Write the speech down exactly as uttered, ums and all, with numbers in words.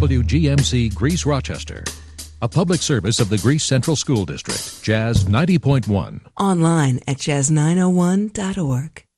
W G M C Greece Rochester. A public service of the Greece Central School District, Jazz ninety point one. Online at jazz nine oh one dot org.